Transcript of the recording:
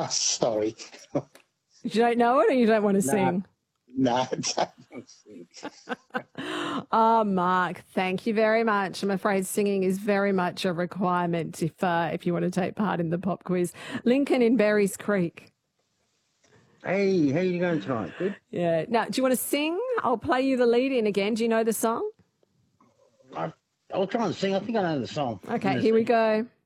Sorry. You don't know it or you don't want to sing? No, don't sing. Oh, Mark, thank you very much. I'm afraid singing is very much a requirement if you want to take part in the pop quiz. Lincoln in Berries Creek. Hey, how you going tonight? Good? Yeah. Now, do you want to sing? I'll play you the lead in again. Do you know the song? I'll try and sing. I think I know the song. Okay, here we go.